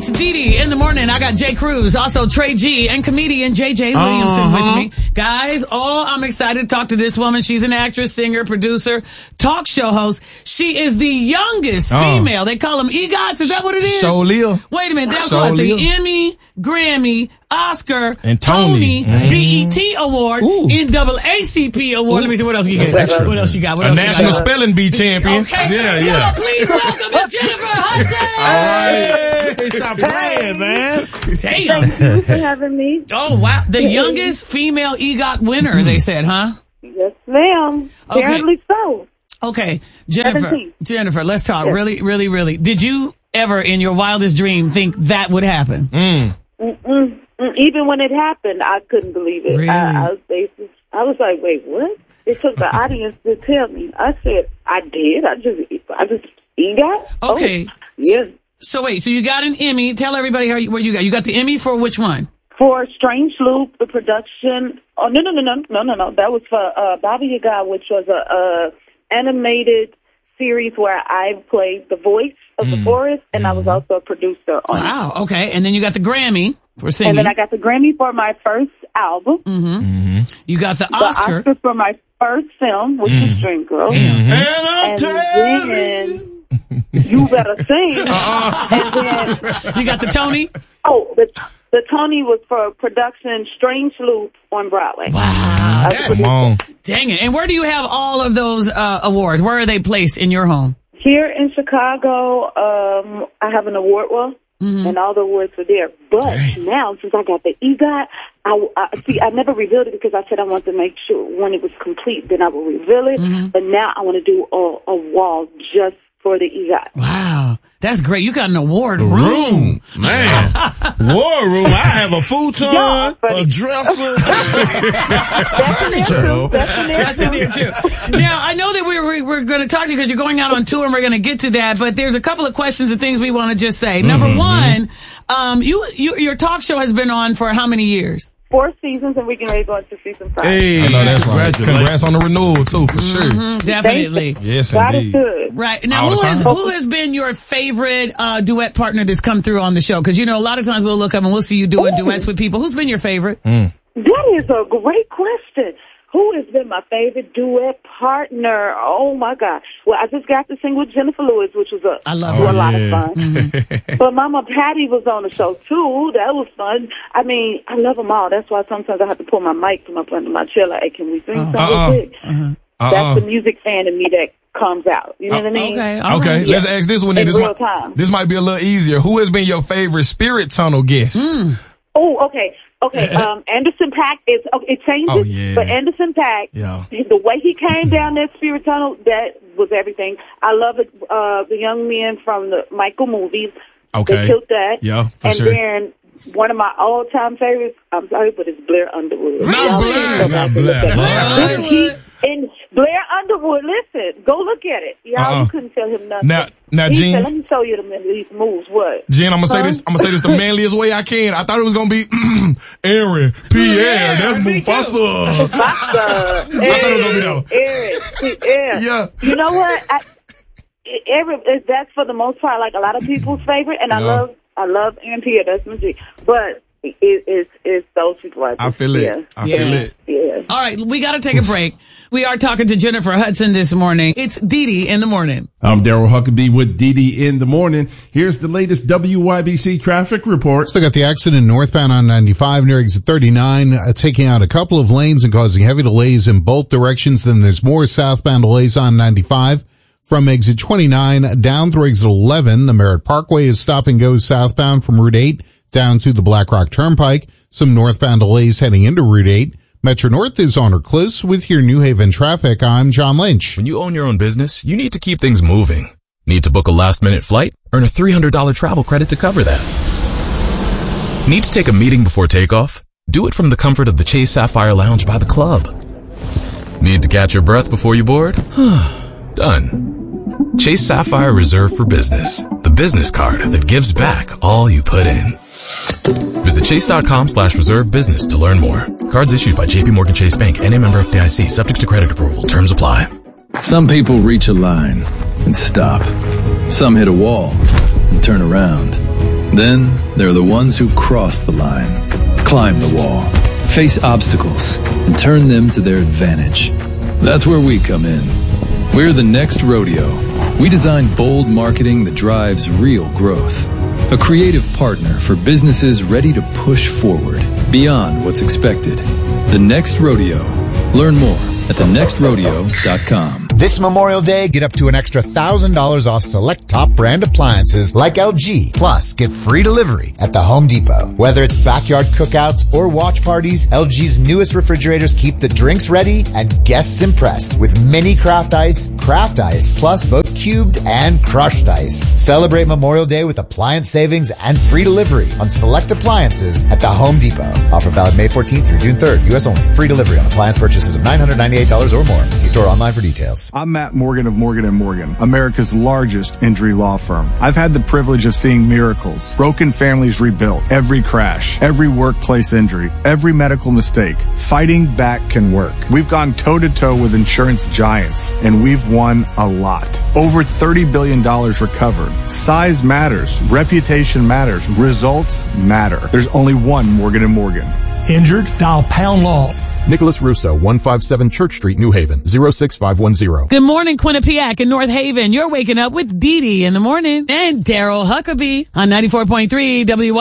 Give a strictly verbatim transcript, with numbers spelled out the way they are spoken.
It's Dee Dee in the morning. I got Jay Cruz, also Trey G, and comedian J J Williamson uh-huh. with me. Guys, oh, I'm excited to talk to this woman. She's an actress, singer, producer, talk show host. She is the youngest uh. female. They call them EGOTs. Is that what it is? So Lil. Wait a minute. They'll so call it the Lil. Emmy, Grammy, Oscar, and Tony, Tony mm-hmm. B E T Award, N double A C P Award. Ooh. Let me see what else you got. What else you got? What a else national you got? spelling bee champion. Okay. Yeah, yeah. Y'all, please welcome Miss Jennifer Hudson. All right. Stop playing, man. Damn. Thank you for having me. Oh, wow. The youngest female EGOT winner, they said, huh? Yes, ma'am. Okay. Apparently so. Okay. Jennifer, seventeen. Jennifer, let's talk. Yes. Really, really, really. Did you ever in your wildest dream think that would happen? Mm. Mm-mm. Even when it happened, I couldn't believe it. Really? I, I was basically, I was like, wait, what? It took the audience to tell me. I said, I did. I just, I just EGOT. Okay. Oh, yes. So wait, so you got an Emmy. Tell everybody how you, what you got. You got the Emmy for which one? For Strange Loop, the production. Oh, no, no, no, no, no, no, no. That was for uh, Baba Yaga, which was a, a animated series where I played the voice of mm. the forest, and mm. I was also a producer on wow, it. Wow, okay. And then you got the Grammy for singing. And then I got the Grammy for my first album. Mm-hmm. Mm-hmm. You got the The Oscar. Oscar for my first film, which mm. is Dreamgirl. Mm-hmm. And then You Better Sing. Uh-uh. And then you got the Tony? Oh, the the Tony was for production Strange Loop on Broadway. Wow. Come on. Dang it. And where do you have all of those uh, awards? Where are they placed in your home? Here in Chicago, um, I have an award wall. Mm-hmm. And all the awards are there. But Dang. Now, since I got the EGOT, I, I see. I never revealed it because I said I wanted to make sure when it was complete, then I will reveal it. Mm-hmm. But now I want to do a, a wall just for the EGOT. Wow, that's great. You got an award room, room. Man. War room. I have a futon, yeah, a dresser. That's in there too. That's in there too. Now, I know that we we're, we're going to talk to you because you're going out on tour, and we're going to get to that. But there's a couple of questions and things we want to just say. Number mm-hmm. one, um, you, you your talk show has been on for how many years? Four seasons, and we can ready to go into season five. Hey, I know that's right. Congrats on the renewal too, for mm-hmm, sure. Definitely. Yes, God indeed. Is good. Right now, who has who has been your favorite uh, duet partner that's come through on the show? Because you know, a lot of times we'll look up and we'll see you doing Ooh. duets with people. Who's been your favorite? Mm. That is a great question. Who has been my favorite duet partner? Oh my God! Well, I just got to sing with Jennifer Lewis, which was a I love a her. lot yeah. of fun. Mm-hmm. But Mama Patty was on the show too. That was fun. I mean, I love them all. That's why sometimes I have to pull my mic from up under my chair. Like, hey, can we sing uh-uh. something? Uh-uh. Uh-uh. That's the music fan in me that comes out. You know uh, what I mean? Okay. Okay. Right. Let's yeah. ask this one. In This real might, time. this might be a little easier. Who has been your favorite Spirit Tunnel guest? Mm. Oh, okay. Okay, um, Anderson .Paak is, okay, it changes, oh, yeah. but Anderson .Paak, yeah. the way he came down that Spirit Tunnel, that was everything. I love it, uh, the young men from the Michael movies. Okay. They killed that. Yeah, for and sure. then one of my all-time favorites, I'm sorry, but it's Blair Underwood. Not Blair. Not Blair. Blair. He, and Blair Underwood, listen, go look at it. Y'all, Uh-uh. you couldn't tell him nothing. Now, now, he Gene. said, let me show you the, these moves. What? Gene, I'm gonna say huh? this. I'm gonna say this the manliest way I can. I thought it was gonna be Aaron, Pierre. Yeah, That's Mufasa. Mufasa. I thought it was gonna be that. Eric, Eric. Yeah. You know what? I, every that's for the most part like a lot of people's favorite, and I Yeah. love I love Aaron Pierre. That's my G. But it, it's it's those people. I, just, I feel it. Yeah. I Yeah. feel it. Yeah. All right, we got to take a break. We are talking to Jennifer Hudson this morning. It's Dee Dee in the morning. I'm Daryl Huckabee with Dee Dee in the morning. Here's the latest W Y B C traffic report. Still got the accident northbound on ninety-five near exit thirty-nine, uh, taking out a couple of lanes and causing heavy delays in both directions. Then there's more southbound delays on ninety-five from exit twenty-nine down through exit eleven. The Merritt Parkway is stop and go southbound from Route eight down to the Black Rock Turnpike. Some northbound delays heading into Route eight. Metro North is on or close with your New Haven traffic. I'm John Lynch. When you own your own business, you need to keep things moving. Need to book a last-minute flight? Earn a three hundred dollars travel credit to cover that. Need to take a meeting before takeoff? Do it from the comfort of the Chase Sapphire Lounge by the club. Need to catch your breath before you board? Done. Chase Sapphire Reserve for Business, the business card that gives back all you put in. Visit chase.com slash reserve business to learn more. Cards issued by J P Morgan Chase Bank, N A member F D I C, subject to credit approval. Terms apply. Some people reach a line and stop. Some hit a wall and turn around. Then there are the ones who cross the line, climb the wall, face obstacles, and turn them to their advantage. That's where we come in. We're the Next Rodeo. We design bold marketing that drives real growth. A creative partner for businesses ready to push forward beyond what's expected. The Next Rodeo. Learn more at the next rodeo dot com. This Memorial Day, get up to an extra one thousand dollars off select top brand appliances like L G. Plus, get free delivery at the Home Depot. Whether it's backyard cookouts or watch parties, L G's newest refrigerators keep the drinks ready and guests impressed with mini craft ice, craft ice, plus both cubed and crushed ice. Celebrate Memorial Day with appliance savings and free delivery on select appliances at the Home Depot. Offer valid May fourteenth through June third, U S only. Free delivery on appliance purchases of nine hundred ninety-eight dollars or more. See store online for details. I'm Matt Morgan of Morgan and Morgan, America's largest injury law firm. I've had the privilege of seeing miracles, broken families rebuilt, every crash, every workplace injury, every medical mistake. Fighting back can work. We've gone toe-to-toe with insurance giants, and we've won a lot. Over thirty billion dollars recovered. Size matters. Reputation matters. Results matter. There's only one Morgan and Morgan. Injured? Dial Pound Law. Nicholas Russo, one fifty-seven Church Street, New Haven, zero six five one zero. Good morning, Quinnipiac in North Haven. You're waking up with Dee Dee in the morning and Daryl Huckabee on ninety-four point three W